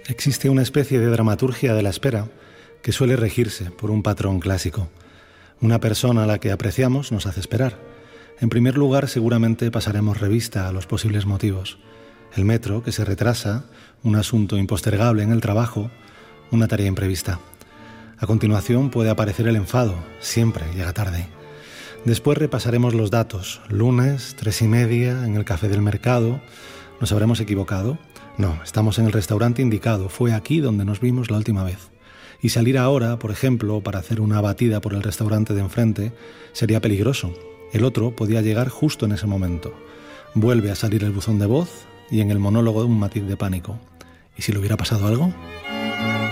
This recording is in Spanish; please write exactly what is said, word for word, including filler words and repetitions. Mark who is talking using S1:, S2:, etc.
S1: Existe una especie de dramaturgia de la espera que suele regirse por un patrón clásico. Una persona a la que apreciamos nos hace esperar. En primer lugar, seguramente pasaremos revista a los posibles motivos. El metro, que se retrasa, un asunto impostergable en el trabajo, una tarea imprevista. A continuación puede aparecer el enfado, siempre llega tarde. Después repasaremos los datos. Lunes, tres y media, en el café del mercado. ¿Nos habremos equivocado? No, estamos en el restaurante indicado. Fue aquí donde nos vimos la última vez. Y salir ahora, por ejemplo, para hacer una batida por el restaurante de enfrente, sería peligroso. El otro podía llegar justo en ese momento. Vuelve a salir el buzón de voz y en el monólogo un matiz de pánico. ¿Y si le hubiera pasado algo?